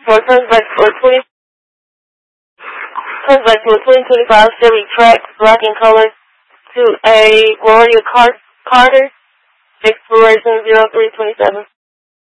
Turns back to a 2025 Chevy Trax, black in color, to a Gloria Carter, expiration 0327.